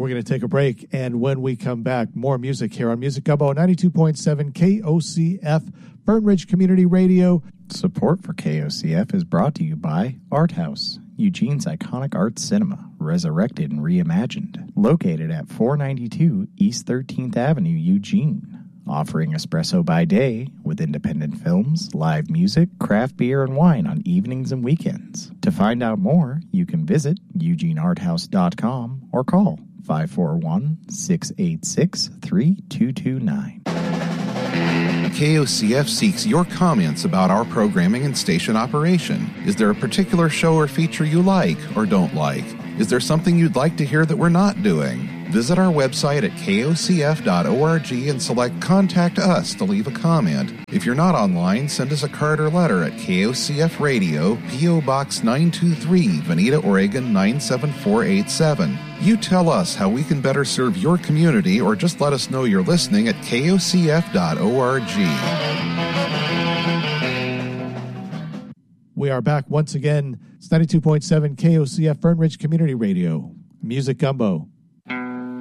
We're going to take a break, and when we come back, more music here on Music Gumbo 92.7 KOCF, Fern Ridge Community Radio. Support for KOCF is brought to you by Art House, Eugene's iconic art cinema, resurrected and reimagined, located at 492 East 13th Avenue, Eugene. Offering espresso by day with independent films, live music, craft beer, and wine on evenings and weekends. To find out more, you can visit eugenearthouse.com or call 541-686-3229. KOCF seeks your comments about our programming and station operation. Is there a particular show or feature you like or don't like? Is there something you'd like to hear that we're not doing? Visit our website at kocf.org and select Contact Us to leave a comment. If you're not online, send us a card or letter at KOCF Radio, P.O. Box 923, Veneta, Oregon 97487. You tell us how we can better serve your community, or just let us know you're listening at kocf.org. We are back once again. It's 92.7 KOCF Fern Ridge Community Radio. Music Gumbo.